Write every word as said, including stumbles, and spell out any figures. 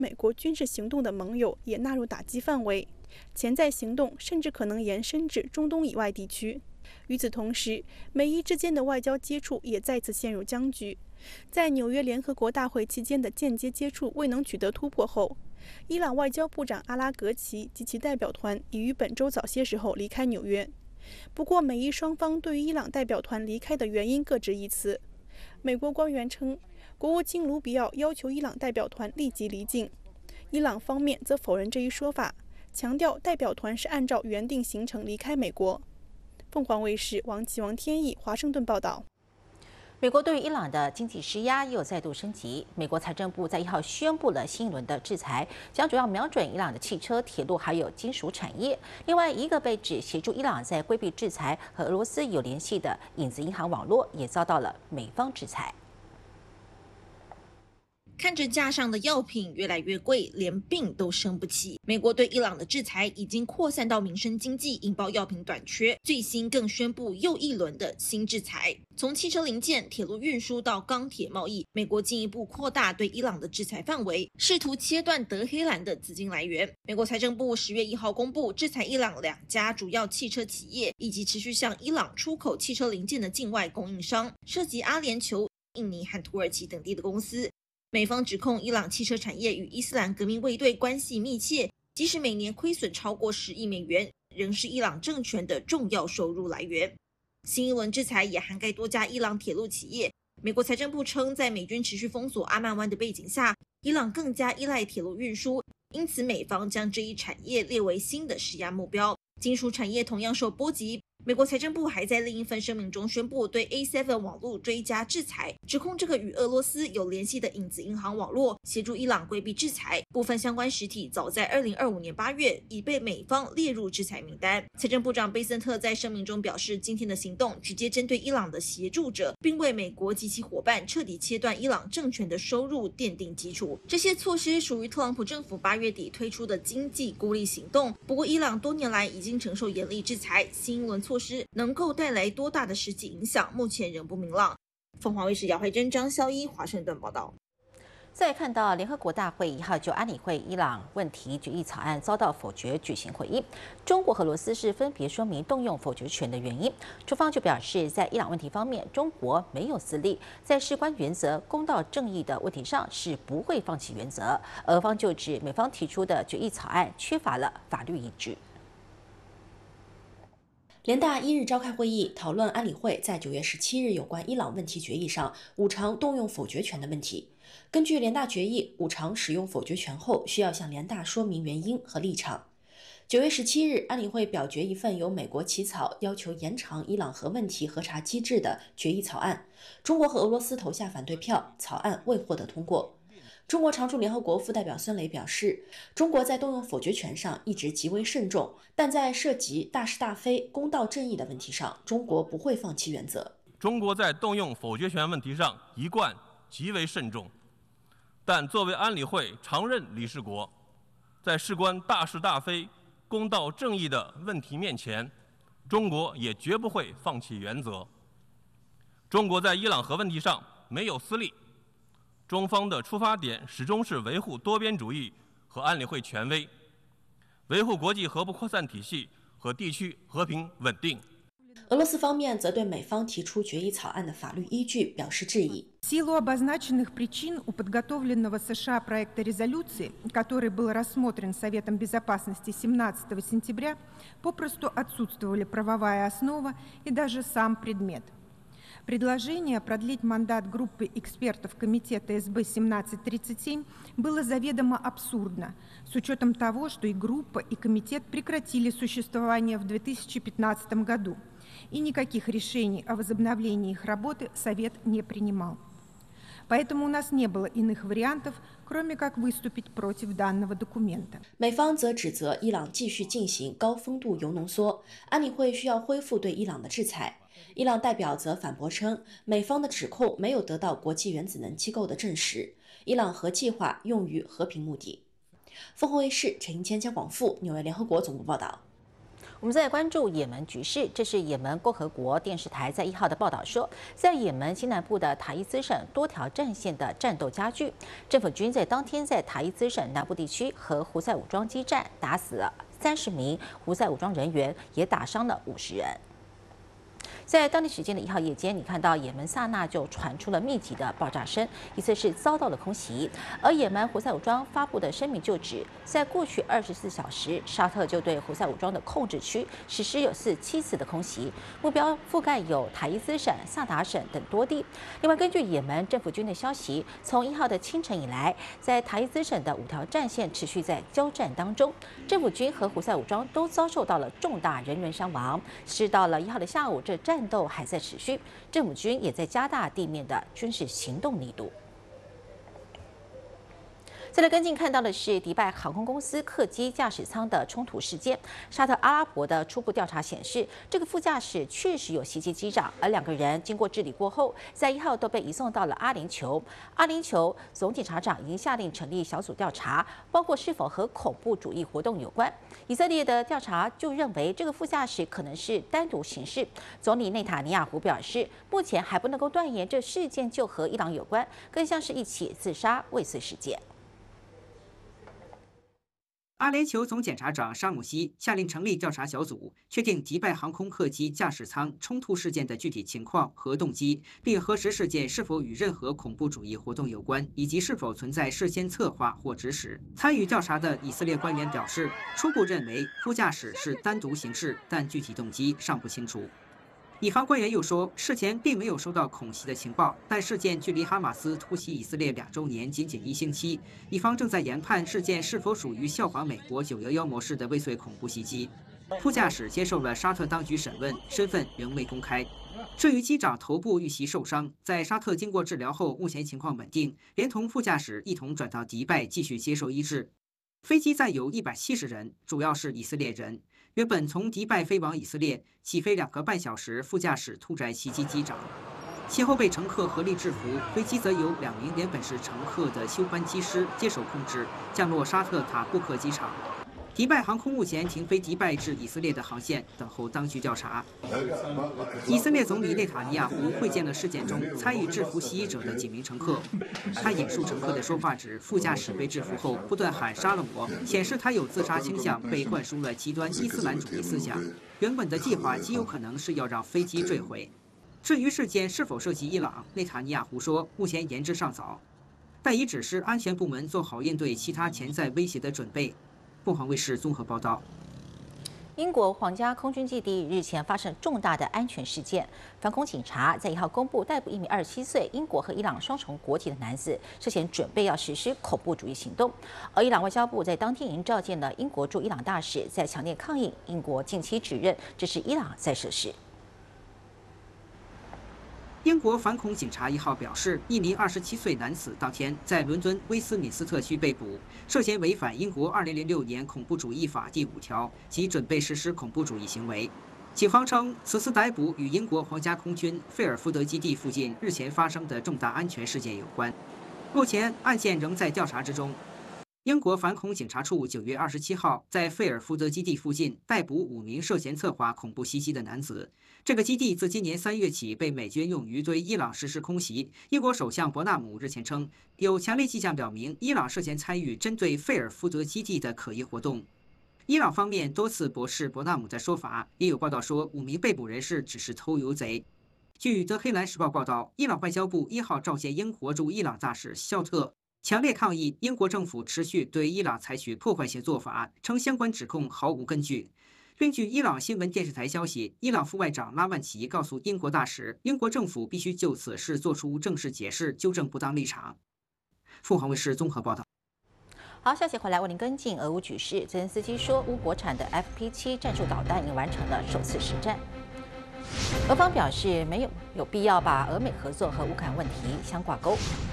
美国军事行动的盟友也纳入打击范围，潜在行动甚至可能延伸至中东以外地区。与此同时，美伊之间的外交接触也再次陷入僵局。在纽约联合国大会期间的间接接触未能取得突破后，伊朗外交部长阿拉格齐及其代表团已于本周早些时候离开纽约。不过，美伊双方对于伊朗代表团离开的原因各执一词。美国官员称，国务卿卢比奥要求伊朗代表团立即离境，伊朗方面则否认这一说法，强调代表团是按照原定行程离开美国。凤凰卫视王启王天意华盛顿报道。 美国对于伊朗的经济施压又再度升级。美国财政部在一号宣布了新一轮的制裁，将主要瞄准伊朗的汽车、铁路还有金属产业。另外，一个被指协助伊朗在规避制裁和俄罗斯有联系的影子银行网络，也遭到了美方制裁。 看着架上的药品越来越贵，连病都生不起。美国对伊朗的制裁已经扩散到民生经济，引爆药品短缺。最新更宣布又一轮的新制裁，从汽车零件、铁路运输到钢铁贸易，美国进一步扩大对伊朗的制裁范围，试图切断德黑兰的资金来源。美国财政部十月一号公布，制裁伊朗两家主要汽车企业，以及持续向伊朗出口汽车零件的境外供应商，涉及阿联酋、印尼和土耳其等地的公司。美方指控伊朗汽车产业与伊斯兰革命卫队关系密切，即使每年亏损超过十亿美元，仍是伊朗政权的重要收入来源。新一轮制裁也涵盖多家伊朗铁路企业。美国财政部称，在美军持续封锁阿曼湾的背景下，伊朗更加依赖铁路运输，因此美方将这一产业列为新的施压目标。金属产业同样受波及。美国财政部还在另一份声明中宣布对 A 七 网络追加制裁，指控这个与俄罗斯有联系的影子银行网络协助伊朗规避制裁。部分相关实体早在二零二五年八月已被美方列入制裁名单。财政部长贝森特在声明中表示，今天的行动直接针对伊朗的协助者，并为美国及其伙伴彻底切断伊朗政权的收入奠定基础。这些措施属于特朗普政府八月底推出的经济孤立行动。不过，伊朗多年来已经承受严厉制裁，新一轮措施能够带来多大的实际影响，目前仍不明朗。凤凰卫视姚慧珍、张孝一华盛顿报道。 再看到联合国大会一号就安理会伊朗问题决议草案遭到否决举行会议，中国和俄罗斯是分别说明动用否决权的原因。中方就表示，在伊朗问题方面，中国没有私利，在事关原则、公道正义的问题上是不会放弃原则。俄方就指美方提出的决议草案缺乏了法律依据。 联大一日召开会议，讨论安理会在九月十七日有关伊朗问题决议上五常动用否决权的问题。根据联大决议，五常使用否决权后，需要向联大说明原因和立场。九月十七日，安理会表决一份由美国起草、要求延长伊朗核问题核查机制的决议草案，中国和俄罗斯投下反对票，草案未获得通过。中国常驻联合国副代表孙磊表示，中国在动用否决权上一直极为慎重，但在涉及大是大非、公道正义的问题上，中国不会放弃原则。 中国在动用否决权问题上一贯极为慎重，但作为安理会常任理事国，在事关大是大非、公道正义的问题面前，中国也绝不会放弃原则。中国在伊朗核问题上没有私利，中方的出发点始终是维护多边主义和安理会权威，维护国际核不扩散体系和地区和平稳定。 俄罗斯方面则对美方提出决议草案的法律依据表示质疑。 В силу обозначенных причин у подготовленного США проекта резолюции, который был рассмотрен Советом Безопасности семнадцатого сентября, попросту отсутствовали правовая основа и даже сам предмет. Предложение продлить мандат группы экспертов Комитета эс бэ семнадцать тридцать семь было заведомо абсурдно, с учетом того, что и группа, и комитет прекратили существование в две тысячи пятнадцатом году, и никаких решений о возобновлении их работы Совет не принимал. Поэтому у нас не было иных вариантов, кроме как выступить против данного документа. 美方则指责伊朗继续进行高丰度铀浓缩，安理会需要恢复对伊朗的制裁。伊朗代表则反驳称，美方的指控没有得到国际原子能机构的证实，伊朗核计划用于和平目的。凤凰卫视陈英谦、江广富，纽约联合国总部报道。 我们再来关注也门局势，这是也门共和国电视台在一号的报道说，在也门西南部的塔伊兹省多条战线的战斗加剧，政府军在当天在塔伊兹省南部地区和胡塞武装激战，打死了三十名胡塞武装人员，也打伤了五十人。在当地时间的一号夜间，你看到也门萨那就传出了密集的爆炸声，疑似是遭到了空袭。而也门胡塞武装发布的声明就指，在过去二十四小时，沙特就对胡塞武装的控制区实施有四七次的空袭，目标覆盖有塔伊兹省、萨达省等多地。另外，根据也门政府军的消息，从一号的清晨以来，在塔伊兹省的五条战线持续在交战当中，政府军和胡塞武装都遭受到了重大人员伤亡。是到了一号的下午，这战斗还在持续，政府军也在加大地面的军事行动力度。再来跟进看到的是迪拜航空公司客机驾驶舱的冲突事件。沙特阿拉伯的初步调查显示，这个副驾驶确实有袭击机长，而两个人经过治理过后，在一号都被移送到了阿联酋。阿联酋总检察长已经下令成立小组调查，包括是否和恐怖主义活动有关。以色列的调查就认为，这个副驾驶可能是单独行事。总理内塔尼亚胡表示，目前还不能够断言这事件就和伊朗有关，更像是一起自杀未遂事件。 阿联酋总检察长沙姆西下令成立调查小组，确定迪拜航空客机驾驶舱冲突事件的具体情况和动机，并核实事件是否与任何恐怖主义活动有关，以及是否存在事先策划或指使。参与调查的以色列官员表示，初步认为副驾驶是单独行事，但具体动机尚不清楚。以方官员又说，事前并没有收到恐袭的情报，但事件距离哈马斯突袭以色列两周年仅仅一星期，以方正在研判事件是否属于效仿美国九一一模式的未遂恐怖袭击。副驾驶接受了沙特当局审问，身份仍未公开。至于机长头部遇袭受伤，在沙特经过治疗后，目前情况稳定，连同副驾驶一同转到迪拜继续接受医治。飞机载有一百七十人，主要是以色列人。原本从迪拜飞往以色列，起飞两个半小时，副驾驶突然袭击机长，其后被乘客合力制服。飞机则由两名原本是乘客的休班机师接手控制，降落沙特塔布克机场。迪拜航空目前停飞迪拜至以色列的航线，等候当局调查。以色列总理内塔尼亚胡会见了事件中参与制服袭击者的几名乘客。他引述乘客的说话指，副驾驶被制服后不断喊杀了我，显示他有自杀倾向，被灌输了极端伊斯兰主义思想。原本的计划极有可能是要让飞机坠毁。至于事件是否涉及伊朗，内塔尼亚胡说，目前言之尚早，但已指示安全部门做好应对其他潜在威胁的准备。凤凰卫视综合报道。 英国皇家空军基地日前发生重大的安全事件，反恐警察在一号公布逮捕一名二十七岁英国和伊朗双重国籍的男子，涉嫌准备要实施恐怖主义行动。而伊朗外交部在当天已经召见了英国驻伊朗大使，在强烈抗议英国近期指认这是伊朗在涉事。 英国反恐警察一号表示，一名二十七岁男子当天在伦敦威斯敏斯特区被捕，涉嫌违反英国二零零六年恐怖主义法第五条及准备实施恐怖主义行为。警方称，此次逮捕与英国皇家空军费尔福德基地附近日前发生的重大安全事件有关。目前案件仍在调查之中。英国反恐警察处九月二十七号在费尔福德基地附近逮捕五名涉嫌策划恐怖袭击的男子。这个基地自今年三月起被美军用于对伊朗实施空袭。英国首相伯纳姆日前称，有强烈迹象表明伊朗涉嫌参与针对费尔福德基地的可疑活动。伊朗方面多次驳斥伯纳姆的说法，也有报道说五名被捕人士只是偷油贼。据德黑兰时报报道，伊朗外交部一号召见英国驻伊朗大使肖特，强烈抗议英国政府持续对伊朗采取破坏性做法，称相关指控毫无根据。根据伊朗新闻电视台消息，伊朗副外长拉万齐告诉英国大使，英国政府必须就此事做出正式解释，纠正不当立场。凤凰卫视综合报道。 好，消息回来为您跟进俄乌局势。泽连斯基说，乌国产的 F P 七战术导弹已经完成了首次实战。俄方表示，没有有必要把俄美合作和乌克兰问题相挂钩。